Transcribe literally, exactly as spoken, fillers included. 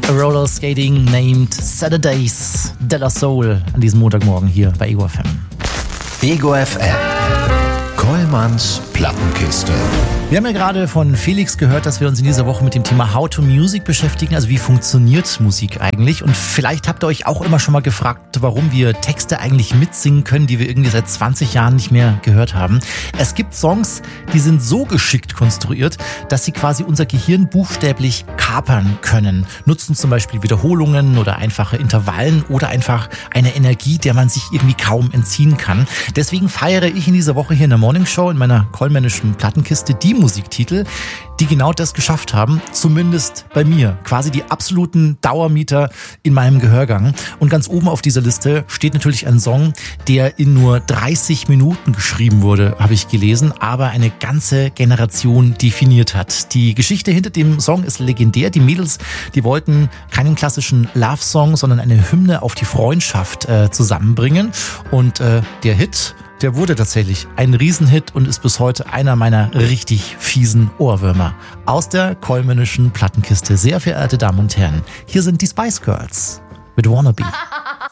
Roller Skating named Saturdays de la Soul an diesem Montagmorgen hier bei Ego F M. Ego F M. Kollmanns Plattenkiste. Wir haben ja gerade von Felix gehört, dass wir uns in dieser Woche mit dem Thema How to Music beschäftigen, also wie funktioniert Musik eigentlich, und vielleicht habt ihr euch auch immer schon mal gefragt, warum wir Texte eigentlich mitsingen können, die wir irgendwie seit zwanzig Jahren nicht mehr gehört haben. Es gibt Songs, die sind so geschickt konstruiert, dass sie quasi unser Gehirn buchstäblich kapern können, nutzen zum Beispiel Wiederholungen oder einfache Intervallen oder einfach eine Energie, der man sich irgendwie kaum entziehen kann. Deswegen feiere ich in dieser Woche hier in der Morning Show in meiner kollmännischen Plattenkiste die Musiktitel, die genau das geschafft haben, zumindest bei mir. Quasi die absoluten Dauermieter in meinem Gehörgang. Und ganz oben auf dieser Liste steht natürlich ein Song, der in nur dreißig Minuten geschrieben wurde, habe ich gelesen, aber eine ganze Generation definiert hat. Die Geschichte hinter dem Song ist legendär. Die Mädels, die wollten keinen klassischen Love-Song, sondern eine Hymne auf die Freundschaft äh, zusammenbringen. Und äh, der Hit, der wurde tatsächlich ein Riesenhit und ist bis heute einer meiner richtig fiesen Ohrwürmer. Aus der kollmännischen Plattenkiste. Sehr verehrte Damen und Herren, hier sind die Spice Girls mit Wannabe.